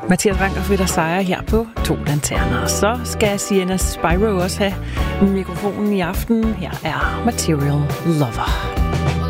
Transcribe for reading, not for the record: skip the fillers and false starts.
Mathias Wanker ved der sejre her på 2 lanterner. Så skal Sienna Spyro også have mikrofonen i aften. Her er Material Lover.